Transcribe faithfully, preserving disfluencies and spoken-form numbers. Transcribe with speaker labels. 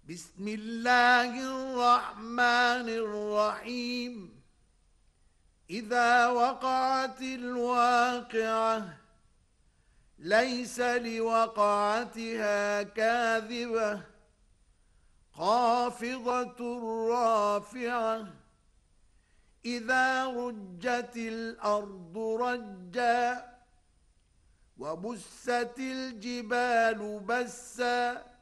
Speaker 1: بسم الله الرحمن الرحيم. إذا وقعت الواقعة ليس لوقعتها كاذبة خافضة رافعة. إذا رجت الأرض رجا وبست الجبال بسا